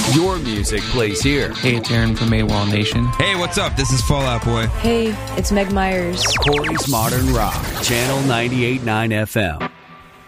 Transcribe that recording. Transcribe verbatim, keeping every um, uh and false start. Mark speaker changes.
Speaker 1: Your music plays here.
Speaker 2: Hey, it's Aaron from AWOL Nation.
Speaker 3: Hey, what's up? This is Fall Out Boy.
Speaker 4: Hey, it's Meg Myers.
Speaker 1: Corey's Modern Rock, Channel ninety-eight point nine F M.